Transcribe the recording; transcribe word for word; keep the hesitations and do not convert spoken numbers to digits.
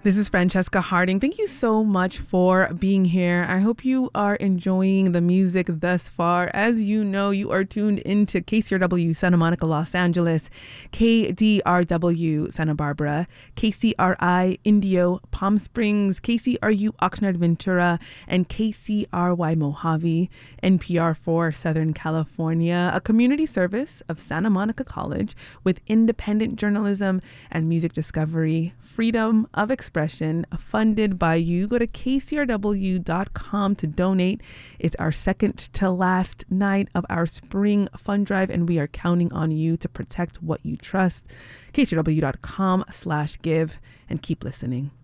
This is Francesca Harding. Thank you so much for being here. I hope you are enjoying the music thus far. As you know, you are tuned into K C R W Santa Monica, Los Angeles, K D R W Santa Barbara, K C R I Indio Palm Springs, K C R U Oxnard Ventura, and K C R Y Mojave, N P R for Southern California, a community service of Santa Monica College with independent journalism and music discovery, freedom of expression, funded by you. Go to K C R W dot com to donate. It's our second to last night of our spring fund drive, and we are counting on you to protect what you trust. K C R W dot com slash give, and keep listening.